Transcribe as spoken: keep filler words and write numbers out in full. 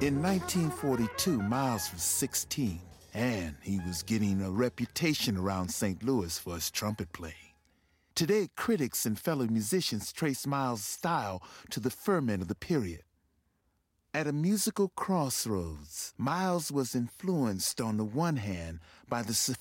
In nineteen forty-two, Miles was sixteen, and he was getting a reputation around Saint Louis for his trumpet playing. Today, critics and fellow musicians trace Miles' style to the ferment of the period. At a musical crossroads, Miles was influenced on the one hand by the